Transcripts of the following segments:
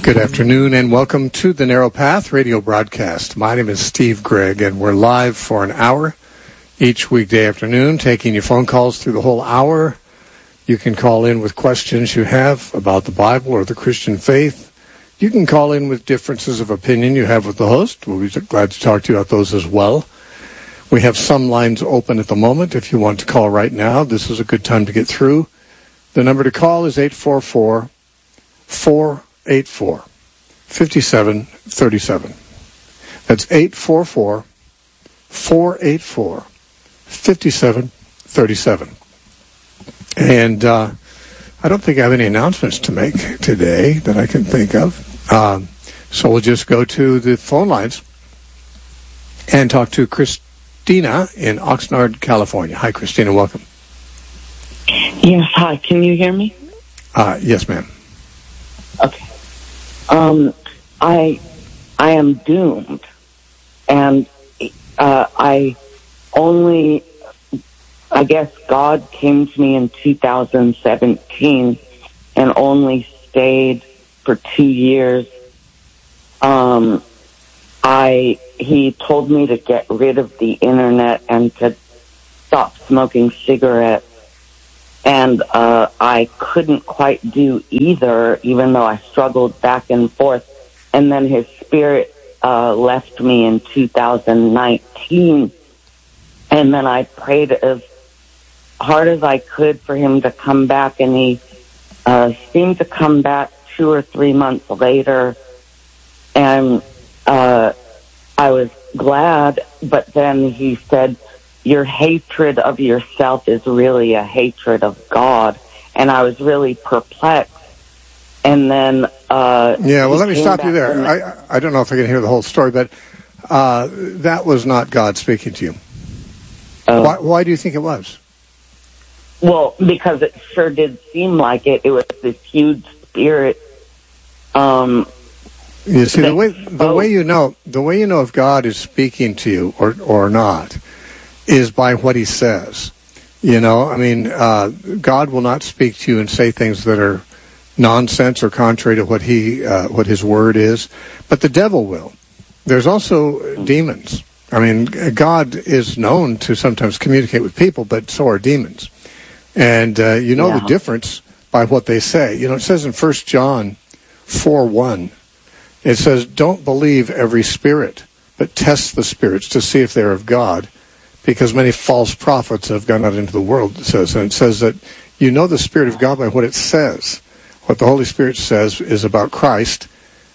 Good afternoon and welcome to the Narrow Path radio broadcast. My name is Steve Gregg and we're live for an hour each weekday afternoon, taking your phone calls through the whole hour. You can call in with questions you have about the Bible or the Christian faith. You can call in with differences of opinion you have with the host. We'll be glad to talk to you about those as well. We have some lines open at the moment. If you want to call right now, this is a good time to get through. The number to call is 844-484-5737. That's 844-484-5737. And I don't think I have any announcements to make today that I can think of. So we'll just go to the phone lines and talk to Christina in Oxnard, California. Hi, Christina. Welcome. Yes, hi. Can you hear me? Yes, ma'am. Okay. I am doomed, and I guess God came to me in 2017 and only stayed for 2 years. He told me to get rid of the internet and to stop smoking cigarettes. And I couldn't quite do either, even though I struggled back and forth. And then his spirit left me in 2019. And then I prayed as hard as I could for him to come back. And he seemed to come back 2 or 3 months later. And I was glad, but then he said, your hatred of yourself is really a hatred of God. And I was really perplexed. And then let me stop you there. I don't know if I can hear the whole story, but that was not God speaking to you. Why do you think it was? Well, because it sure did seem like it. It was this huge spirit. You see, the way you know if God is speaking to you or not is by what he says. You know, I mean, God will not speak to you and say things that are nonsense or contrary to what his word is, but the devil will. There's also demons. I mean, God is known to sometimes communicate with people, but so are demons. And the difference by what they say. You know, it says in 1 John 4:1, it says, don't believe every spirit, but test the spirits to see if they're of God, because many false prophets have gone out into the world, it says. And it says that you know the Spirit of God by what it says. What the Holy Spirit says is about Christ.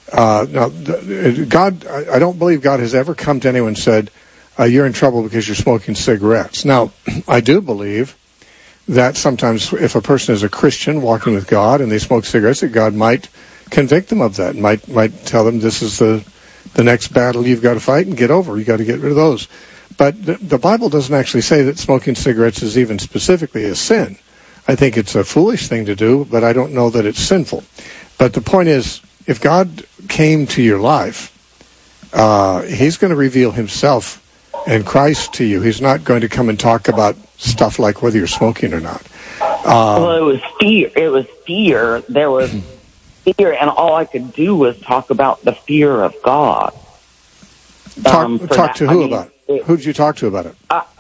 God, I don't believe God has ever come to anyone and said, you're in trouble because you're smoking cigarettes. Now, I do believe that sometimes if a person is a Christian walking with God and they smoke cigarettes, that God might convict them of that, might tell them this is the next battle you've got to fight and get over. You've got to get rid of those. But the Bible doesn't actually say that smoking cigarettes is even specifically a sin. I think it's a foolish thing to do, but I don't know that it's sinful. But the point is, if God came to your life, he's going to reveal himself and Christ to you. He's not going to come and talk about stuff like whether you're smoking or not. Well, it was fear. There was fear, and all I could do was talk about the fear of God. Talk to who about it? Who did you talk to about it?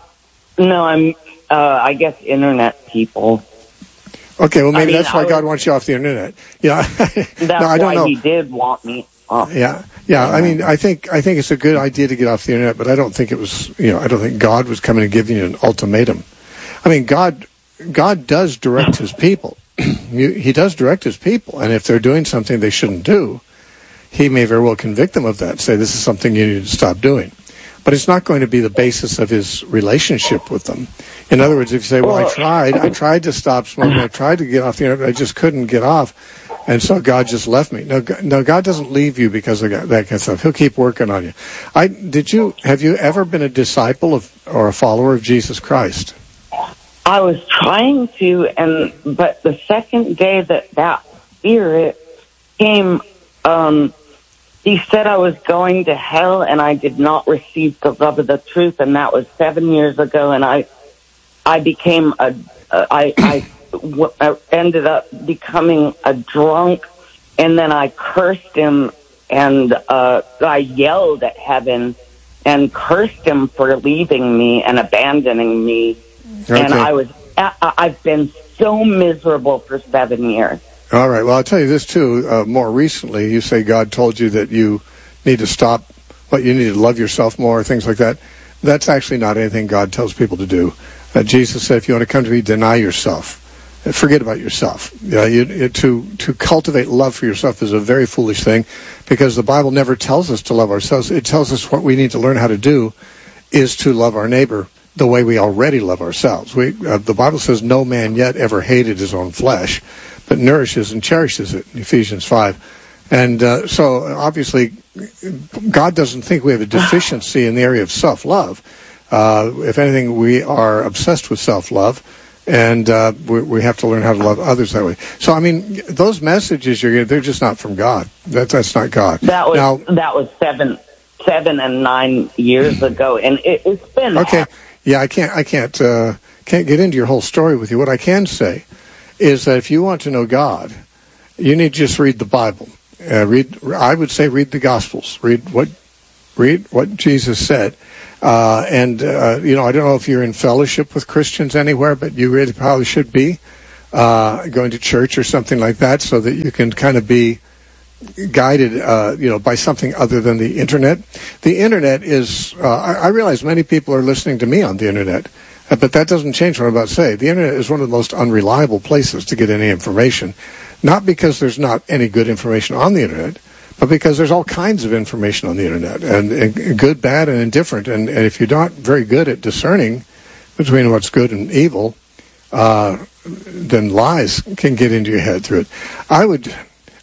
I guess internet people. Okay, well maybe that's why God wants you off the internet. Yeah, that's I don't know. He did want me off. Yeah. I mean, I think it's a good idea to get off the internet, but I don't think it was. I don't think God was coming and giving you an ultimatum. I mean, God does direct his people. He does direct his people, and if they're doing something they shouldn't do, he may very well convict them of that. Say this is something you need to stop doing. But it's not going to be the basis of his relationship with them. In other words, if you say, well, I tried to stop smoking, I tried to get off the internet, I just couldn't get off, and so God just left me. No, God doesn't leave you because of that kind of stuff. He'll keep working on you. Have you ever been a disciple or a follower of Jesus Christ? I was trying to, but the second day that spirit came, he said I was going to hell and I did not receive the love of the truth, and that was 7 years ago. And I became I ended up becoming a drunk and then I cursed him, and I yelled at heaven and cursed him for leaving me and abandoning me. Okay. And I've been so miserable for 7 years. All right. Well, I'll tell you this, too. More recently, you say God told you that you need to stop, you need to love yourself more, things like that. That's actually not anything God tells people to do. Jesus said, if you want to come to me, deny yourself. Forget about yourself. To cultivate love for yourself is a very foolish thing, because the Bible never tells us to love ourselves. It tells us what we need to learn how to do is to love our neighbor the way we already love ourselves. The Bible says no man yet ever hated his own flesh, but nourishes and cherishes it, in Ephesians 5. And so obviously God doesn't think we have a deficiency in the area of self-love. If anything, we are obsessed with self-love, and we have to learn how to love others that way. So, I mean, those messages they're just not from God. That's not God. That was 7 and 9 years ago, and it's been okay. Yeah, I can't get into your whole story with you. What I can say is that if you want to know God, you need to just read the Bible. I would say read the Gospels. Read what Jesus said. I don't know if you're in fellowship with Christians anywhere, but you really probably should be going to church or something like that, so that you can kind of be guided, by something other than the internet. The internet is, I realize many people are listening to me on the internet, but that doesn't change what I'm about to say. The internet is one of the most unreliable places to get any information, not because there's not any good information on the internet, but because there's all kinds of information on the internet, and good, bad, and indifferent. And if you're not very good at discerning between what's good and evil, then lies can get into your head through it.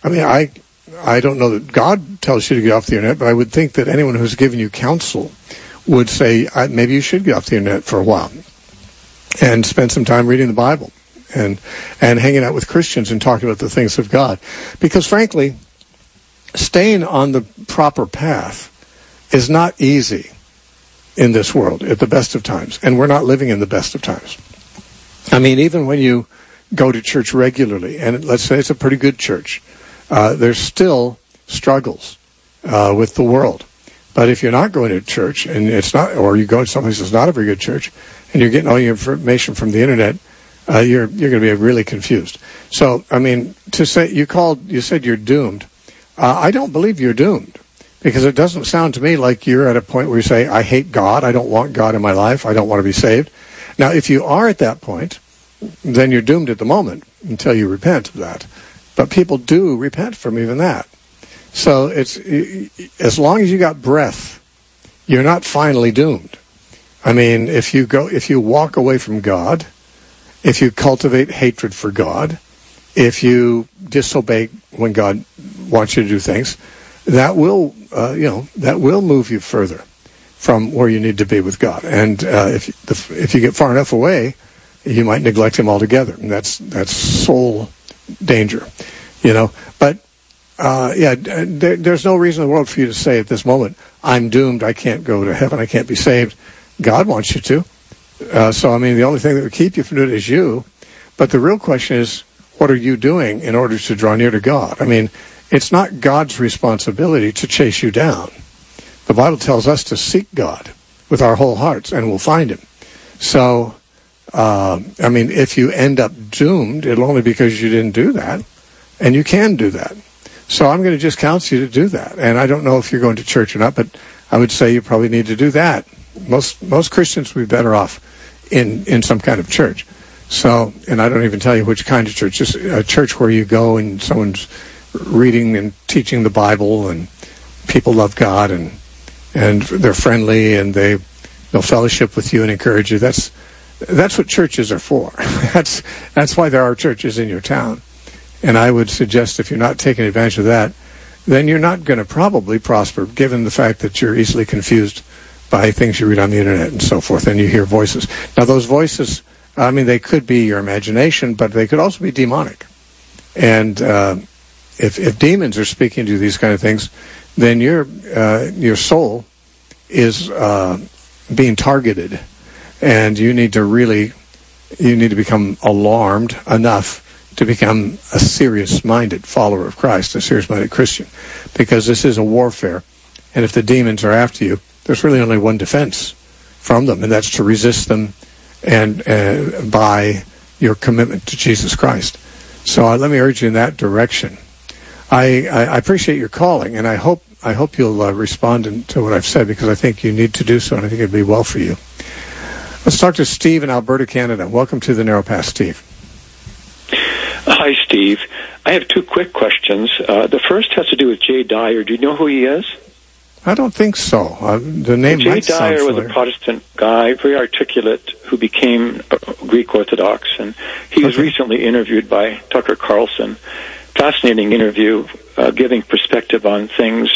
I don't know that God tells you to get off the internet, but I would think that anyone who's given you counsel would say, maybe you should get off the internet for a while and spend some time reading the Bible and hanging out with Christians and talking about the things of God. Because frankly, staying on the proper path is not easy in this world at the best of times, and we're not living in the best of times. I mean, even when you go to church regularly, and let's say it's a pretty good church, there's still struggles with the world. But if you're not going to church, and it's not, or you go to someplace that's not a very good church, and you're getting all your information from the internet, you're going to be really confused. So, I mean, to say you said you're doomed. I don't believe you're doomed, because it doesn't sound to me like you're at a point where you say, I hate God, I don't want God in my life, I don't want to be saved. Now, if you are at that point, then you're doomed at the moment until you repent of that. But people do repent from even that. So it's as long as you got breath, you're not finally doomed. I mean, if you walk away from God, if you cultivate hatred for God, if you disobey when God wants you to do things, that will move you further from where you need to be with God. And if you get far enough away, you might neglect Him altogether, and that's soul danger, But there's no reason in the world for you to say at this moment, I'm doomed, I can't go to heaven, I can't be saved. God wants you to. So, I mean, the only thing that would keep you from doing it is you. But the real question is, what are you doing in order to draw near to God? I mean, it's not God's responsibility to chase you down. The Bible tells us to seek God with our whole hearts, and we'll find Him. So, if you end up doomed, it'll only be because you didn't do that, and you can do that. So I'm going to just counsel you to do that. And I don't know if you're going to church or not, but I would say you probably need to do that. Most Christians would be better off in some kind of church. So, and I don't even tell you which kind of church, just a church where you go and someone's reading and teaching the Bible, and people love God, and they're friendly, and they'll fellowship with you and encourage you. That's what churches are for. That's why there are churches in your town. And I would suggest if you're not taking advantage of that, then you're not going to probably prosper, given the fact that you're easily confused by things you read on the internet and so forth, and you hear voices. Now, those voices, they could be your imagination, but they could also be demonic. And if demons are speaking to you these kind of things, then your soul is being targeted, and you need to become alarmed enough to become a serious-minded follower of Christ, a serious-minded Christian, because this is a warfare. And if the demons are after you, there's really only one defense from them, and that's to resist them and by your commitment to Jesus Christ. So let me urge you in that direction. I appreciate your calling, and I hope you'll respond to what I've said, because I think you need to do so, and I think it'd be well for you. Let's talk to Steve in Alberta, Canada. Welcome to the Narrow Path, Steve. Hi, Steve. I have two quick questions. The first has to do with Jay Dyer. Do you know who he is? I don't think so. The name might sound familiar. Jay Dyer was a Protestant guy, very articulate, who became Greek Orthodox, and he was recently interviewed by Tucker Carlson. Fascinating interview, giving perspective on things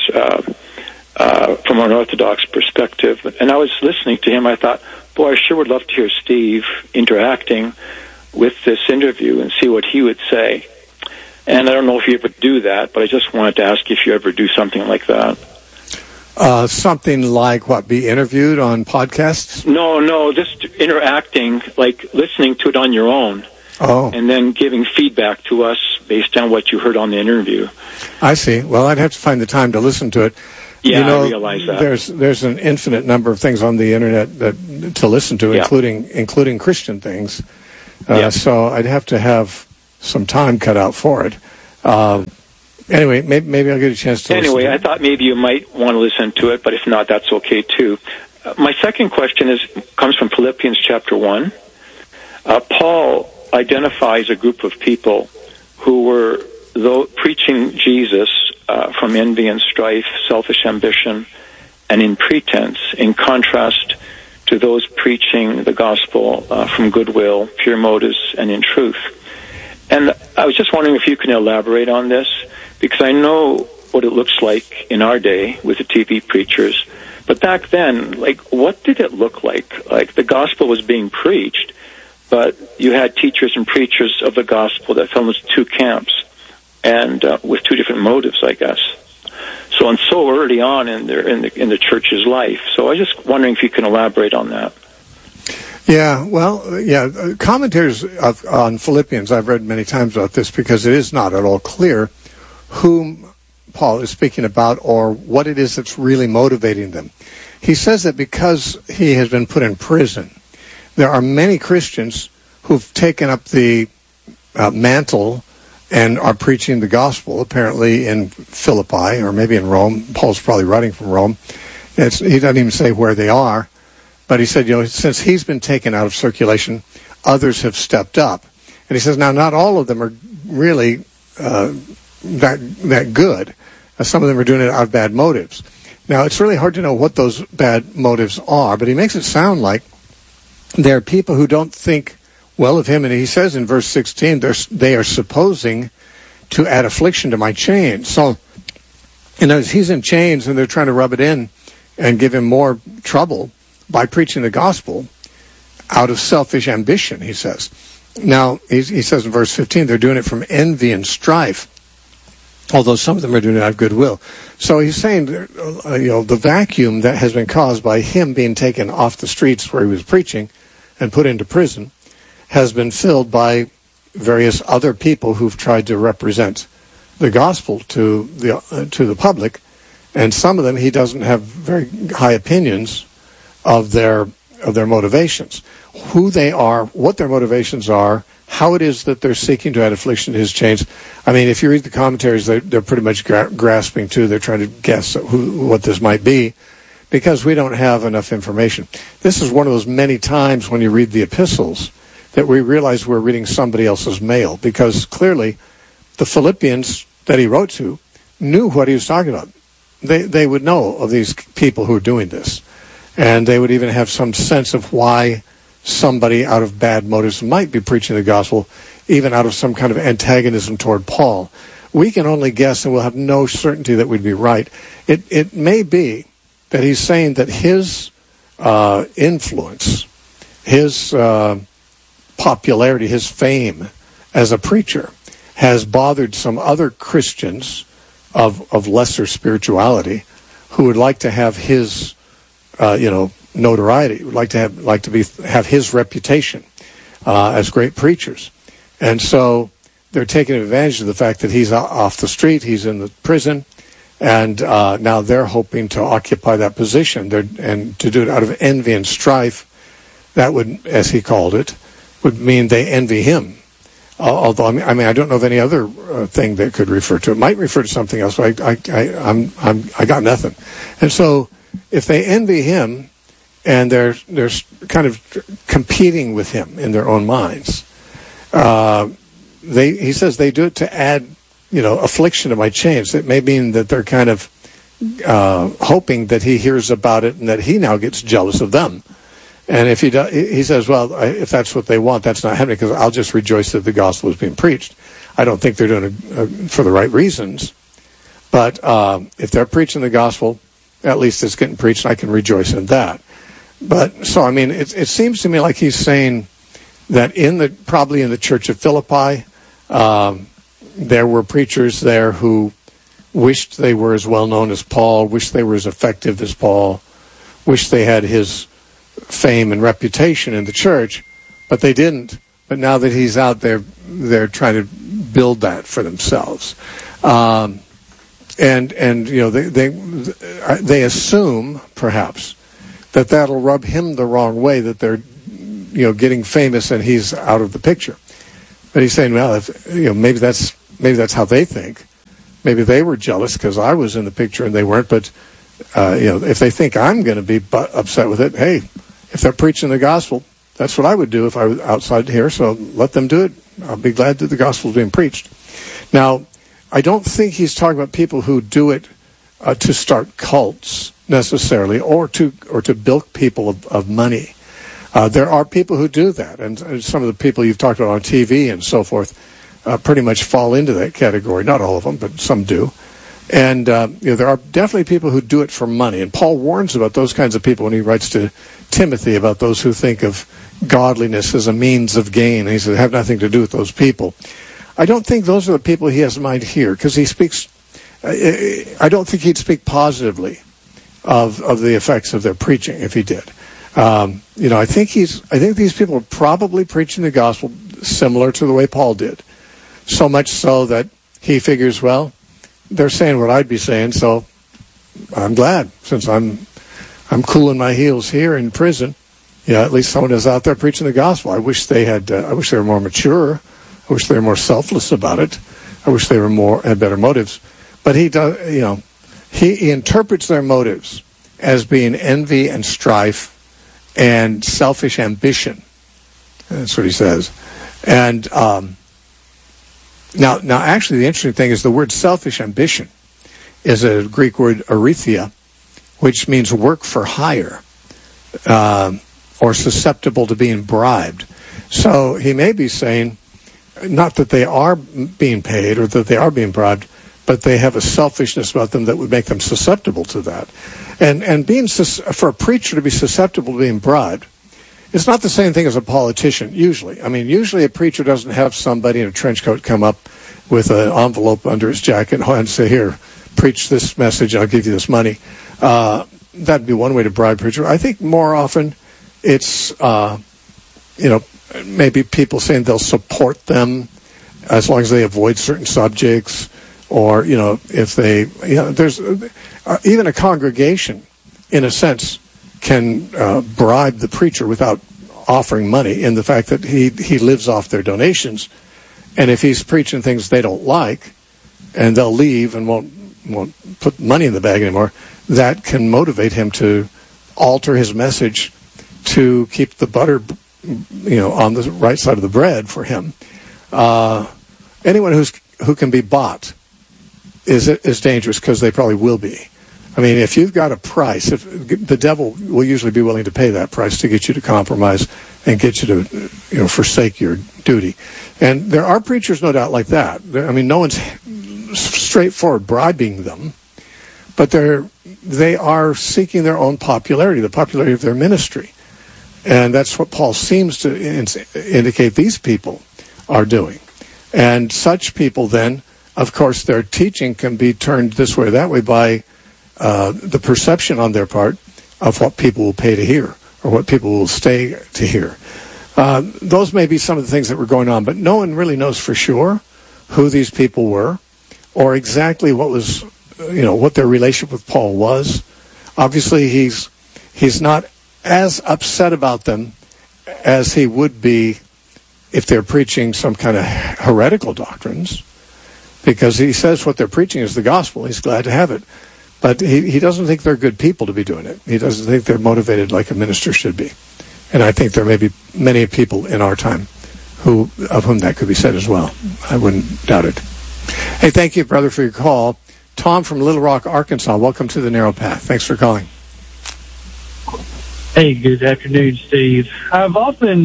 from an Orthodox perspective. And I was listening to him. I thought, boy, I sure would love to hear Steve interacting with this interview and see what he would say. And I don't know if you ever do that, but I just wanted to ask if you ever do something like that. Something like what, be interviewed on podcasts? No, just interacting, like listening to it on your own. Oh. And then giving feedback to us based on what you heard on the interview. I see. Well, I'd have to find the time to listen to it. Yeah, I realize that. There's an infinite number of things on the internet to listen to, including Christian things. So I'd have to have some time cut out for it. Anyway, maybe I'll get a chance to listen to it. I thought maybe you might want to listen to it, but if not, that's okay too. My second question comes from Philippians chapter 1. Paul identifies a group of people who were preaching Jesus from envy and strife, selfish ambition, and in pretense, in contrast to those preaching the gospel from goodwill, pure motives, and in truth. And I was just wondering if you can elaborate on this, because I know what it looks like in our day with the TV preachers. But back then, what did it look like? Like, the gospel was being preached, but you had teachers and preachers of the gospel that fell into two camps, and with two different motives, I guess. So early on in the church's life. So I was just wondering if you can elaborate on that. Yeah, commentaries on Philippians, I've read many times about this, because it is not at all clear whom Paul is speaking about or what it is that's really motivating them. He says that because he has been put in prison, there are many Christians who've taken up the mantle and are preaching the gospel, apparently in Philippi or maybe in Rome. Paul's probably writing from Rome. He doesn't even say where they are. But he said, since he's been taken out of circulation, others have stepped up. And he says, now, not all of them are really that good. Some of them are doing it out of bad motives. Now, it's really hard to know what those bad motives are, but he makes it sound like there are people who don't think well of him. And he says in verse 16, they are supposing to add affliction to my chains. So, he's in chains, and they're trying to rub it in and give him more trouble by preaching the gospel out of selfish ambition, he says. Now, he says in verse 15, they're doing it from envy and strife, although some of them are doing it out of goodwill. So he's saying, the vacuum that has been caused by him being taken off the streets where he was preaching and put into prison has been filled by various other people who've tried to represent the gospel to the public, and some of them he doesn't have very high opinions of their motivations, who they are, what their motivations are, how it is that they're seeking to add affliction to his chains. I mean, if you read the commentaries, they're pretty much grasping too. They're trying to guess what this might be, because we don't have enough information. This is one of those many times when you read the epistles that we realize we're reading somebody else's mail, because clearly the Philippians that he wrote to knew what he was talking about. They would know of these people who are doing this. And they would even have some sense of why somebody out of bad motives might be preaching the gospel, even out of some kind of antagonism toward Paul. We can only guess, and we'll have no certainty that we'd be right. It may be that he's saying that his influence, his popularity, his fame as a preacher has bothered some other Christians of lesser spirituality who would like to have his notoriety, would like to have his reputation as great preachers. And so they're taking advantage of the fact that he's off the street, he's in the prison, and now they're hoping to occupy that position. And to do it out of envy and strife, that would, as he called it, would mean they envy him. Although I don't know of any other thing that could refer to it. Might refer to something else. But I got nothing. And so, if they envy him, and they're kind of competing with him in their own minds, he says they do it to add, affliction to my chains. It may mean that they're kind of hoping that he hears about it and that he now gets jealous of them. And if he says, well, if that's what they want, that's not happening, because I'll just rejoice that the gospel is being preached. I don't think they're doing it for the right reasons. But if they're preaching the gospel, at least it's getting preached, and I can rejoice in that. But so, it seems to me like he's saying that probably in the church of Philippi, there were preachers there who wished they were as well known as Paul, wished they were as effective as Paul, wished they had his fame and reputation in the church, but they didn't. But now that he's out there, they're trying to build that for themselves, and they assume perhaps that that'll rub him the wrong way, that they're getting famous and he's out of the picture. But he's saying, well, if maybe that's how they think. Maybe they were jealous because I was in the picture and they weren't. But if they think I'm going to be upset with it, hey, if they're preaching the gospel, that's what I would do if I was outside here. So let them do it. I'll be glad that the gospel is being preached. Now, I don't think he's talking about people who do it to start cults necessarily, or to bilk people of money. There are people who do that, and some of the people you've talked about on TV and so forth pretty much fall into that category. Not all of them, but some do. And there are definitely people who do it for money. And Paul warns about those kinds of people when he writes to Timothy about those who think of godliness as a means of gain. And he said, have nothing to do with those people. I don't think those are the people he has in mind here, because he speaks. I don't think he'd speak positively of the effects of their preaching if he did. I think these people are probably preaching the gospel similar to the way Paul did. So much so that he figures, well, they're saying what I'd be saying, so I'm glad, since I'm cooling my heels here in prison. At least someone is out there preaching the gospel. I wish they were more mature. I wish they were more selfless about it. I wish they had better motives. But he does, he interprets their motives as being envy and strife and selfish ambition. That's what he says. And now, actually, the interesting thing is the word selfish ambition is a Greek word aletheia, which means work for hire, or susceptible to being bribed. So he may be saying, not that they are being paid or that they are being bribed, but they have a selfishness about them that would make them susceptible to that. And being for a preacher to be susceptible to being bribed, it's not the same thing as a politician, usually. Usually a preacher doesn't have somebody in a trench coat come up with an envelope under his jacket and say, here, preach this message, I'll give you this money. That'd be one way to bribe a preacher. I think more often it's, maybe people saying they'll support them as long as they avoid certain subjects, or, if they, there's even a congregation, in a sense, can bribe the preacher without offering money, in the fact that he lives off their donations. And if he's preaching things they don't like, and they'll leave and won't put money in the bag anymore, that can motivate him to alter his message to keep the butter, on the right side of the bread for him. Anyone who can be bought is dangerous, because they probably will be. If you've got a price, if the devil will usually be willing to pay that price to get you to compromise and get you to, forsake your duty. And there are preachers, no doubt, like that. No one's straightforward bribing them, but they are seeking their own popularity, the popularity of their ministry. And that's what Paul seems to indicate these people are doing. And such people then, of course, their teaching can be turned this way or that way by the perception on their part of what people will pay to hear, or what people will stay to hear. Those may be some of the things that were going on, but no one really knows for sure who these people were, or exactly what was, what their relationship with Paul was. Obviously, he's not as upset about them as he would be if they're preaching some kind of heretical doctrines, because he says what they're preaching is the gospel. He's glad to have it. But he doesn't think they're good people to be doing it. He doesn't think they're motivated like a minister should be. And I think there may be many people in our time of whom that could be said as well. I wouldn't doubt it. Hey, thank you, brother, for your call. Tom from Little Rock, Arkansas, welcome to The Narrow Path. Thanks for calling. Hey, good afternoon, Steve. I've often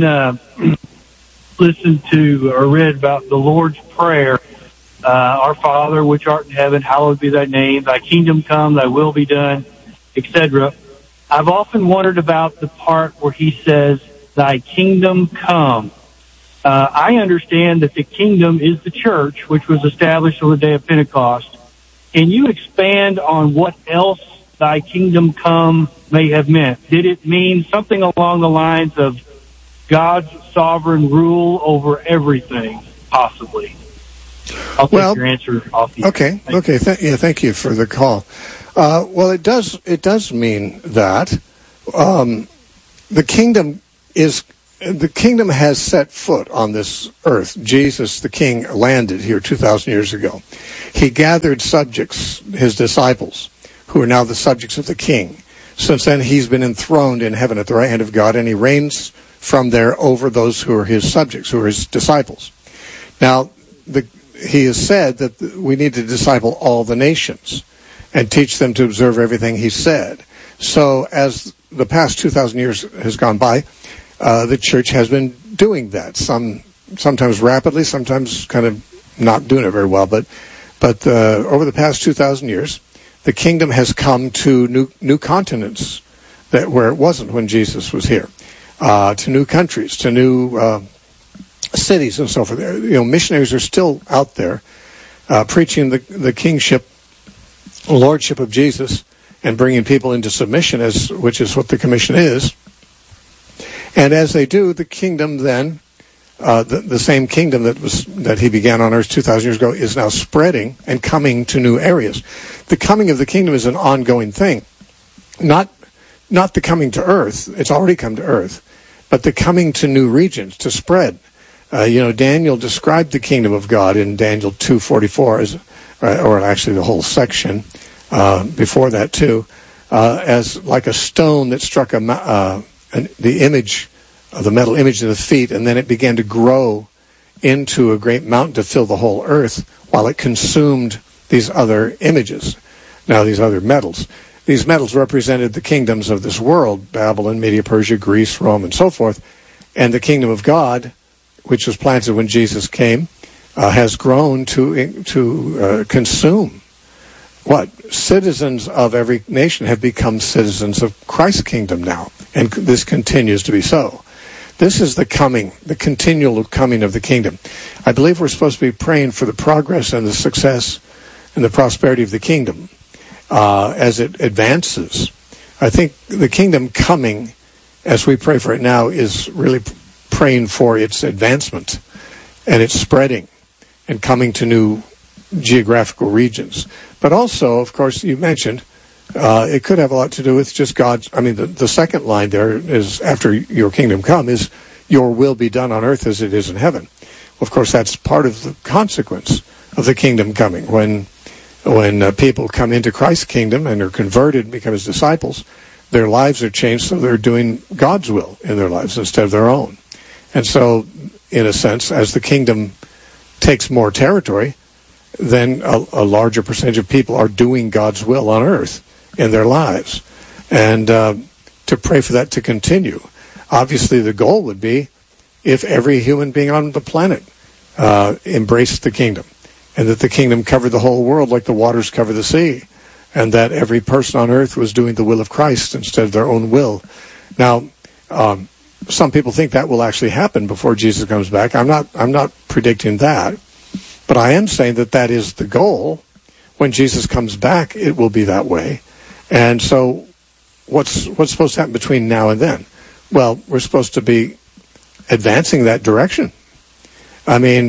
listened to or read about the Lord's Prayer, Our Father, which art in heaven, hallowed be thy name, thy kingdom come, thy will be done, etc. I've often wondered about the part where he says, thy kingdom come. I understand that the kingdom is the church, which was established on the day of Pentecost. Can you expand on what else thy kingdom come may have meant? Did it mean something along the lines of God's sovereign rule over everything, possibly? I'll take your answer off the Okay. Thank you for the call. Well, it does mean that the kingdom has set foot on this earth. Jesus, the King, landed here 2,000 years ago. He gathered subjects, his disciples, who are now the subjects of the King. Since then, he's been enthroned in heaven at the right hand of God, and he reigns from there over those who are his subjects, who are his disciples. Now, he has said that we need to disciple all the nations and teach them to observe everything he said. So as the past 2,000 years has gone by, the church has been doing that. Sometimes rapidly, sometimes kind of not doing it very well. But over the past 2,000 years, the kingdom has come to new continents where it wasn't when Jesus was here, to new countries, to new cities and so forth. Missionaries are still out there preaching the kingship, lordship of Jesus, and bringing people into submission, which is what the commission is. And as they do, the kingdom then, the same kingdom that he began on earth 2,000 years ago, is now spreading and coming to new areas. The coming of the kingdom is an ongoing thing, not the coming to earth. It's already come to earth, but the coming to new regions to spread. Daniel described the kingdom of God in Daniel 2:44, or actually the whole section before that too, as like a stone that struck the image of the metal image in the feet, and then it began to grow into a great mountain to fill the whole earth, while it consumed these other images. Now, these other metals. These metals represented the kingdoms of this world: Babylon, Media, Persia, Greece, Rome, and so forth. And the kingdom of God, which was planted when Jesus came, has grown to consume. Citizens of every nation have become citizens of Christ's kingdom now, and this continues to be so. This is the continual coming of the kingdom. I believe we're supposed to be praying for the progress and the success and the prosperity of the kingdom as it advances. I think the kingdom coming, as we pray for it now, is really praying for its advancement and its spreading and coming to new geographical regions. But also, of course, you mentioned, it could have a lot to do with just God's. The second line there is, after your kingdom come, is your will be done on earth as it is in heaven. Of course, that's part of the consequence of the kingdom coming. When people come into Christ's kingdom and are converted and become his disciples, their lives are changed, so they're doing God's will in their lives instead of their own. And so, in a sense, as the kingdom takes more territory, then a larger percentage of people are doing God's will on earth in their lives. And to pray for that to continue. Obviously, the goal would be if every human being on the planet embraced the kingdom, and that the kingdom covered the whole world like the waters cover the sea, and that every person on earth was doing the will of Christ instead of their own will. Now, some people think that will actually happen before Jesus comes back. I'm not predicting that, but I am saying that is the goal. When Jesus comes back, it will be that way. And so what's supposed to happen between now and then? Well, we're supposed to be advancing that direction.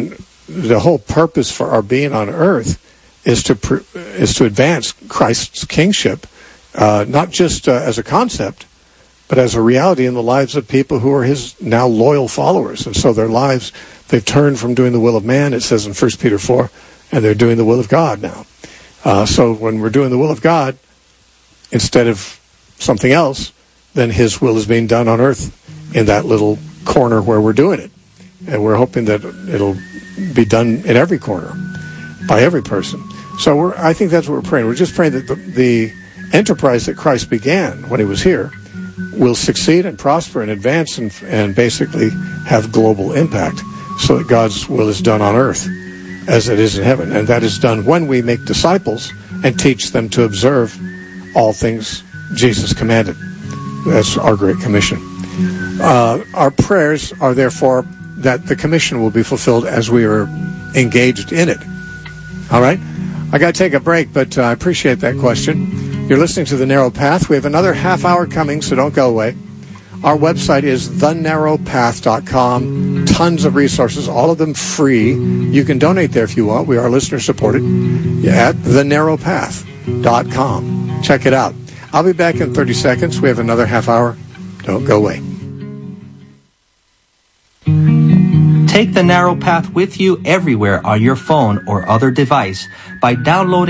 the whole purpose for our being on earth is to advance Christ's kingship, not just as a concept, but as a reality in the lives of people who are his now loyal followers. And so their lives, they've turned from doing the will of man, it says in 1 Peter 4, and they're doing the will of God now. So when we're doing the will of God, instead of something else, then his will is being done on earth in that little corner where we're doing it. And we're hoping that it'll be done in every corner, by every person. So I think that's what we're praying. We're just praying that the enterprise that Christ began when he was here will succeed and prosper and advance and basically have global impact, so that God's will is done on earth as it is in heaven. And that is done when we make disciples and teach them to observe all things Jesus commanded. That's our Great Commission. Our prayers are therefore that the commission will be fulfilled as we are engaged in it. All right? I got to take a break, but I appreciate that question. You're listening to The Narrow Path. We have another half hour coming, so don't go away. Our website is thenarrowpath.com. Tons of resources, all of them free. You can donate there if you want. We are listener supported at thenarrowpath.com. Check it out. I'll be back in 30 seconds. We have another half hour. Don't go away. Take The Narrow Path with you everywhere on your phone or other device by downloading